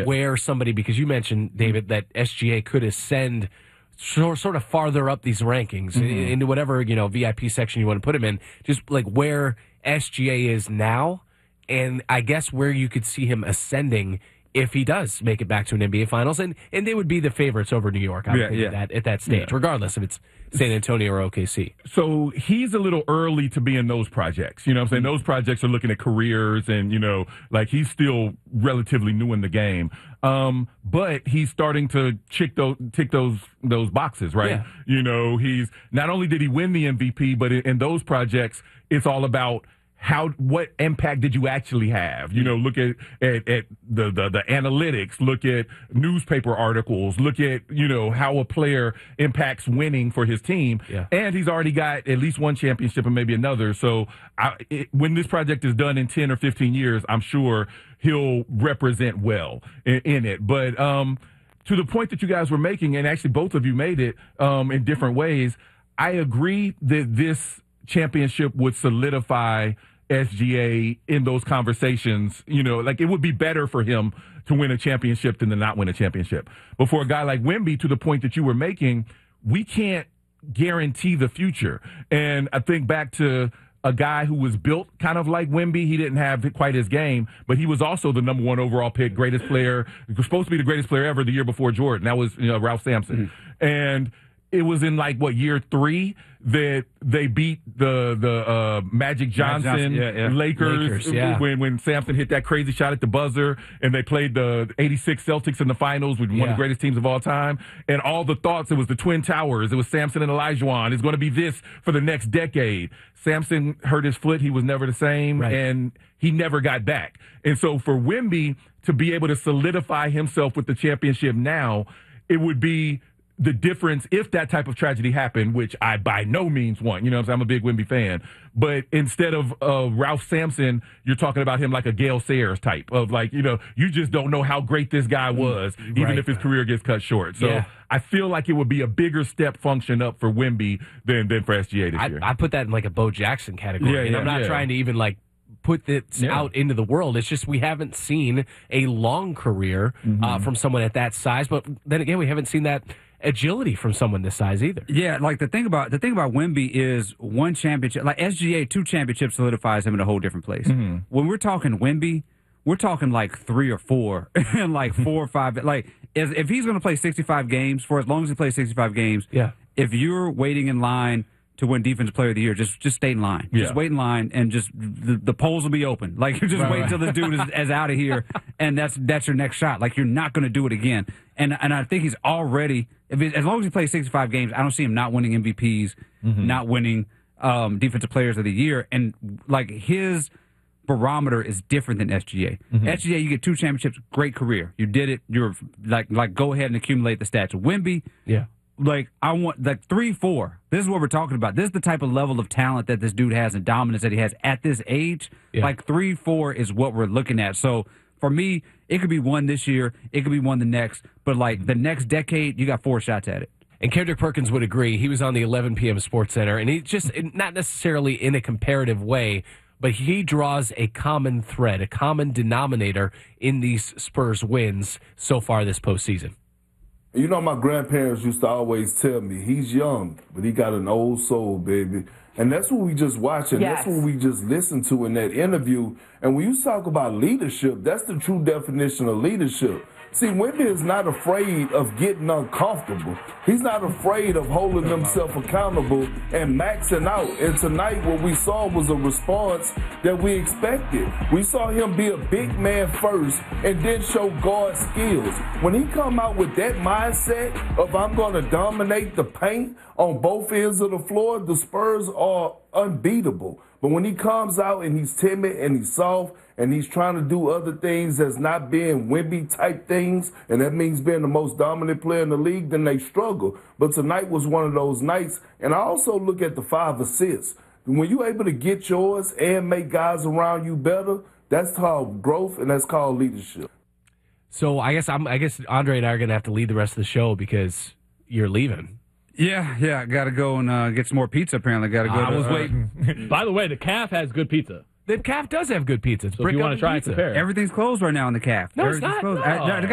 where somebody, because you mentioned, David, that SGA could ascend sort of farther up these rankings into whatever, VIP section you want to put him in, just like where SGA is now, and I guess where you could see him ascending if he does make it back to an NBA Finals, and they would be the favorites over New York, I think, at that stage, regardless if it's San Antonio or OKC. So he's a little early to be in those projects. You know what I'm saying? Those projects are looking at careers, and, he's still relatively new in the game. But he's starting to tick those boxes, right? Yeah. He's not only did he win the MVP, but in those projects, it's all about what impact did you actually have? Look at the analytics, look at newspaper articles, look at, how a player impacts winning for his team. Yeah. And he's already got at least one championship and maybe another. So when this project is done in 10 or 15 years, I'm sure he'll represent well in it. But to the point that you guys were making, and actually both of you made it in different ways, I agree that this championship would solidify SGA in those conversations. It would be better for him to win a championship than to not win a championship. But for a guy like Wemby, to the point that you were making, we can't guarantee the future. And I think back to a guy who was built kind of like Wemby. He didn't have quite his game, but he was also the number 1 overall pick, greatest player. He was supposed to be the greatest player ever the year before Jordan. That was Ralph Sampson. And it was in year 3 that they beat the Magic Johnson Lakers when Sampson hit that crazy shot at the buzzer, and they played the 86 Celtics in the finals with one of the greatest teams of all time. And all the thoughts, it was the Twin Towers, it was Sampson and Olajuwon, it's going to be this for the next decade. Sampson hurt his foot, he was never the same, and he never got back. And so for Wemby to be able to solidify himself with the championship now, it would be the difference if that type of tragedy happened, which I by no means want. I'm a big Wemby fan. But instead of Ralph Sampson, you're talking about him like a Gale Sayers type of you just don't know how great this guy was, even if his career gets cut short. So I feel like it would be a bigger step function up for Wemby than for SGA this year. I put that in a Bo Jackson category. And I'm not trying to even put this out into the world. It's just we haven't seen a long career from someone at that size. But then again, we haven't seen that agility from someone this size either. Yeah, the thing about Wemby is one championship, like SGA, 2 championships solidifies him in a whole different place. When we're talking Wemby, we're talking 3 or 4, and 4 or 5. If he's going to play 65 games, for as long as he plays 65 games, if you're waiting in line to win Defensive Player of the Year, just stay in line. Just wait in line, and just the polls will be open. You just wait until this dude is out of here, and that's your next shot. You're not going to do it again. And I think he's already, as long as he plays 65 games, I don't see him not winning MVPs, not winning Defensive Players of the Year. And his barometer is different than SGA. SGA, you get 2 championships, great career. You did it. You're go ahead and accumulate the stats. Wemby, I want 3, 4. This is what we're talking about. This is the type of level of talent that this dude has and dominance that he has at this age. 3, 4 is what we're looking at. So for me, it could be 1 this year, it could be 1 the next, but the next decade, you got 4 shots at it. And Kendrick Perkins would agree. He was on the 11 p.m. Sports Center, and he just, not necessarily in a comparative way, but he draws a common thread, a common denominator in these Spurs wins so far this postseason. My grandparents used to always tell me, he's young, but he got an old soul, baby. And that's what we just watched, and that's what we just listened to in that interview. And when you talk about leadership, that's the true definition of leadership. See, Wemby is not afraid of getting uncomfortable. He's not afraid of holding himself accountable and maxing out. And tonight what we saw was a response that we expected. We saw him be a big man first and then show guard skills. When he come out with that mindset of I'm going to dominate the paint on both ends of the floor, the Spurs are unbeatable. But when he comes out and he's timid and he's soft and he's trying to do other things that's not being Wemby type things, and that means being the most dominant player in the league, then they struggle. But tonight was one of those nights. And I also look at the 5 assists. When you're able to get yours and make guys around you better, that's called growth and that's called leadership. So I guess Andre and I are going to have to lead the rest of the show because you're leaving. Yeah. Got to go and get some more pizza. Apparently, got to go. I was waiting. By the way, the Calf has good pizza. The Calf does have good pizza. It's so if you want to try and compare, everything's closed right now in the Calf. No, it's not. No.